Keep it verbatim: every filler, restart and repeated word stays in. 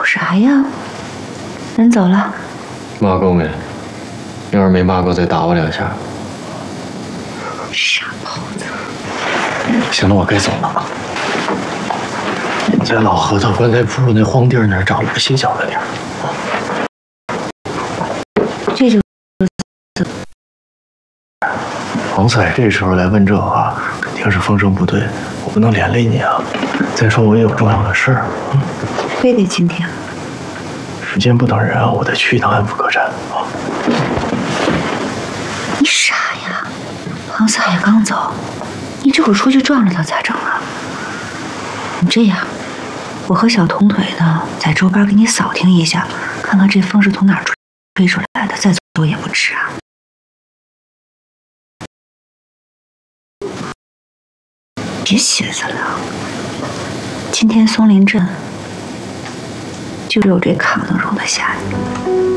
啥呀？人走了。 骂够没？要是没骂够，再打我两下。 傻狍子。 行了，我该走了。在老核桃棺材铺那荒地儿那儿找了个歇脚的地儿。 这就。 王彩这时候来问这话，肯定是风声不对，我不能连累你啊。再说我也有重要的事儿，嗯。 非得今天？ 时间不等人啊，我得去一趟安福客栈啊。 你傻呀？王撒也刚走，你这会儿出去撞着他咋整啊？你这样，我和小铜腿的在周边给你扫听一下，看看这风是从哪儿吹出来的，再走也不迟啊。别寻思了，今天松林镇就有这炕能容得下你。